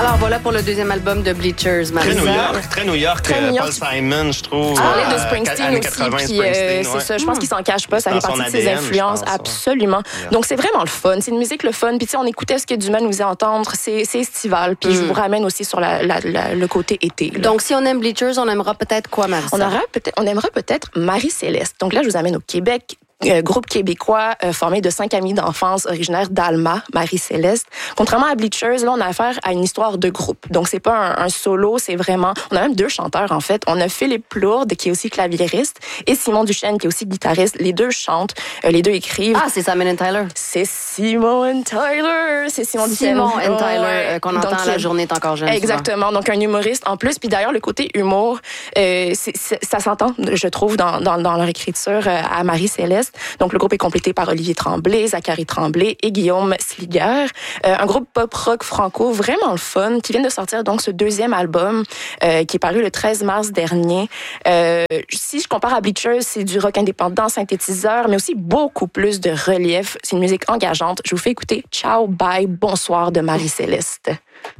Alors voilà pour le deuxième album de Bleachers, Marisa. Très New York, Paul Simon, je trouve. Tu parlais de Springsteen aussi, 80, puis Springsteen, c'est ça, je pense qu'il s'en cache pas, ça Dans fait partie son de ses ADN, influences, je pense, absolument. Donc c'est vraiment le fun, c'est une musique le fun, puis tu sais, on écoutait ce que Dumas nous faisait entendre, c'est estival, puis je vous ramène aussi sur le côté été. Là. Donc si on aime Bleachers, on aimera peut-être quoi, Marisa? On aimera peut-être Marie-Céleste. Donc là, je vous amène au Québec. Groupe québécois formé de 5 amis d'enfance originaires d'Alma, Marie-Céleste. Contrairement à Bleachers, là, on a affaire à une histoire de groupe. Donc, c'est pas un solo, c'est vraiment... On a même 2 chanteurs, en fait. On a Philippe Lourde, qui est aussi claviériste, et Simon Duchesne, qui est aussi guitariste. Les 2 chantent, les 2 écrivent. Ah, c'est Simon and Tyler. C'est Simon and Tyler. C'est Simon Duchesne. Simon and Tyler, qu'on entend donc, La journée est encore jeune. Exactement. Souvent. Donc, un humoriste en plus. Puis d'ailleurs, le côté humour, ça s'entend, je trouve, dans leur écriture à Marie-Céleste. Donc, le groupe est complété par Olivier Tremblay, Zachary Tremblay et Guillaume Sliger. Un groupe pop-rock franco vraiment le fun qui vient de sortir donc ce 2e album qui est paru le 13 mars dernier. Si je compare à Bleachers, c'est du rock indépendant, synthétiseur, mais aussi beaucoup plus de relief. C'est une musique engageante. Je vous fais écouter Ciao, bye, bonsoir de Marie-Céleste.